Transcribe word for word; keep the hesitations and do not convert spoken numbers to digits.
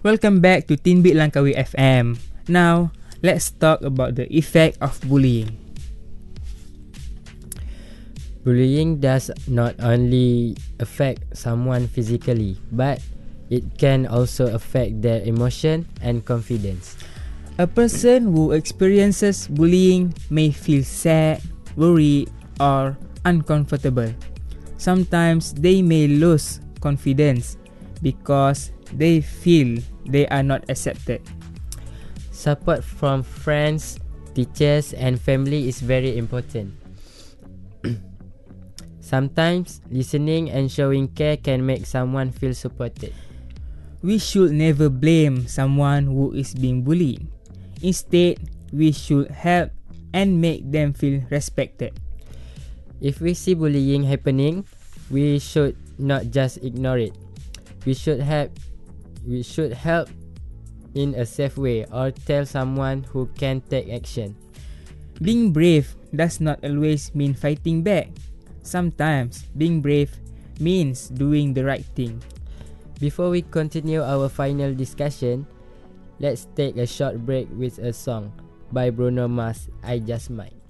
Welcome back to Tinbit Langkawi F M. Now, let's talk about the effect of bullying. Bullying does not only affect someone physically, but it can also affect their emotion and confidence. A person who experiences bullying may feel sad, worried, or uncomfortable. Sometimes they may lose confidence because they feel they are not accepted. Support from friends, teachers, and family is very important. Sometimes listening and showing care can make someone feel supported. We should never blame someone who is being bullied. Instead, we should help and make them feel respected. If we see bullying happening, we should not just ignore it. We should help we should help in a safe way or tell someone who can take action. Being brave does not always mean fighting back. Sometimes being brave means doing the right thing. Before we continue our final discussion, let's take a short break with a song by Bruno Mars, I Just Might.